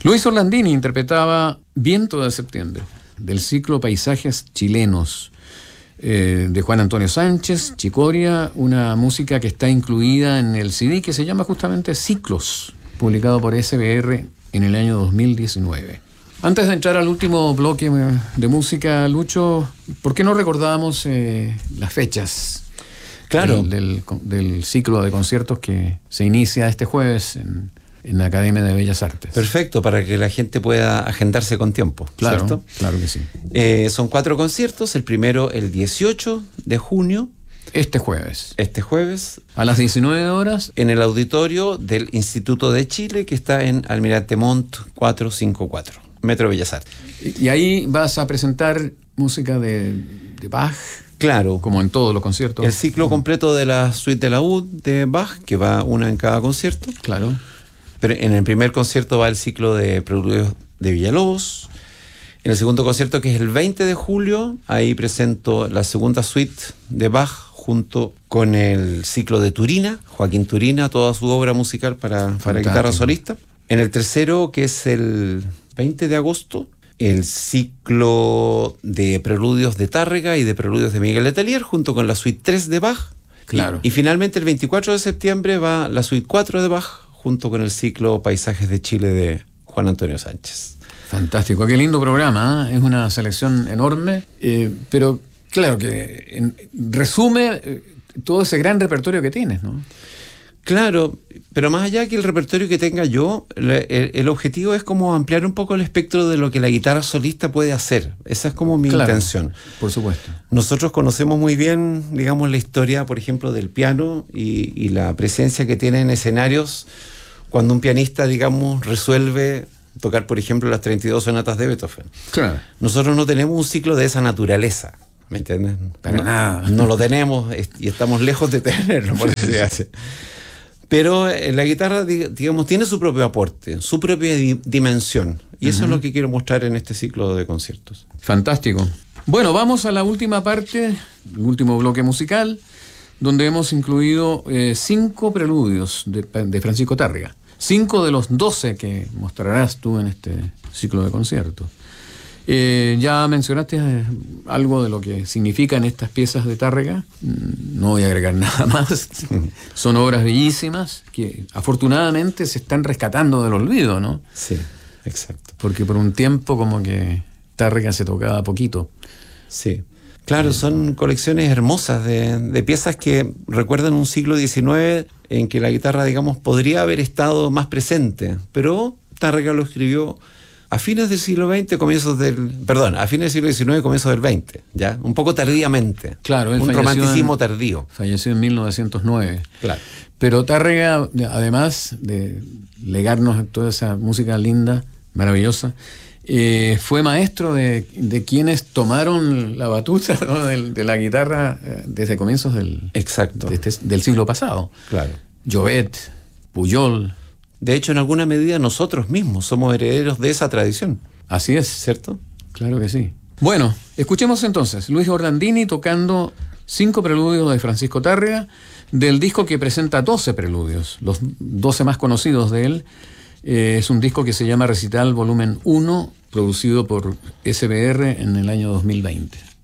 Luis Orlandini interpretaba Viento de Septiembre, del ciclo Paisajes Chilenos, de Juan Antonio Sánchez, Chicoria, una música que está incluida en el CD que se llama justamente Ciclos, publicado por SBR en el año 2019. Antes de entrar al último bloque de música, Lucho, ¿por qué no recordamos las fechas? Claro. Del ciclo de conciertos que se inicia este jueves en la Academia de Bellas Artes. Perfecto, para que la gente pueda agendarse con tiempo. Claro, ¿cierto? Claro que sí. Son 4 conciertos. El primero, el 18 de junio. Este jueves. A las 19 horas. En el auditorio del Instituto de Chile, que está en Almirante Montt 454, Metro Bellas Artes. Y ahí vas a presentar música de Bach. Claro. Como en todos los conciertos. El ciclo completo de la suite de la UD de Bach, que va una en cada concierto. Claro. Pero en el primer concierto va el ciclo de Preludios de Villalobos. En el segundo concierto, que es el 20 de julio, ahí presento la segunda suite de Bach junto con el ciclo de Turina, Joaquín Turina, toda su obra musical para guitarra solista. En el tercero, que es el 20 de agosto, el ciclo de Preludios de Tárrega y de Preludios de Miguel Letelier, junto con la suite 3 de Bach. Claro. Y finalmente el 24 de septiembre va la suite 4 de Bach, junto con el ciclo Paisajes de Chile de Juan Antonio Sánchez. Fantástico, qué lindo programa, ¿eh? Es una selección enorme, pero claro que resume todo ese gran repertorio que tienes, ¿no? Claro, pero más allá que el repertorio que tenga yo, el objetivo es como ampliar un poco el espectro de lo que la guitarra solista puede hacer. Esa es como mi intención. Por supuesto. Nosotros conocemos muy bien, digamos, la historia, por ejemplo, del piano y la presencia que tiene en escenarios cuando un pianista, digamos, resuelve tocar, por ejemplo, las 32 sonatas de Beethoven. Claro. Nosotros no tenemos un ciclo de esa naturaleza, ¿me entiendes? Para nada. No lo tenemos y estamos lejos de tenerlo, por eso se hace. Pero la guitarra, digamos, tiene su propio aporte, su propia dimensión. Y eso es lo que quiero mostrar en este ciclo de conciertos. Fantástico. Bueno, vamos a la última parte, el último bloque musical, donde hemos incluido 5 preludios de Francisco Tárrega. 5 de los 12 que mostrarás tú en este ciclo de conciertos. Ya mencionaste algo de lo que significan estas piezas de Tárrega. No voy a agregar nada más. Son obras bellísimas que afortunadamente se están rescatando del olvido, ¿no? Sí, exacto. Porque por un tiempo como que Tárrega se tocaba poquito. Sí. Claro, son colecciones hermosas de piezas que recuerdan un siglo XIX en que la guitarra, digamos, podría haber estado más presente, pero Tárrega lo escribió a fines del siglo XX, a fines del siglo XIX, comienzos del XX, ¿ya? Un poco tardíamente. Claro, un romanticismo tardío. Falleció en 1909. Claro. Pero Tárrega, además de legarnos toda esa música linda, maravillosa, fue maestro de quienes tomaron la batuta, ¿no? de la guitarra desde comienzos del siglo pasado. Claro. Llobet, Pujol. De hecho, en alguna medida nosotros mismos somos herederos de esa tradición. Así es. ¿Cierto? Claro que sí. Bueno, escuchemos entonces Luis Orlandini tocando 5 preludios de Francisco Tárrega, del disco que presenta 12 preludios, los 12 más conocidos de él. Es un disco que se llama Recital Volumen 1, producido por SBR en el año 2020.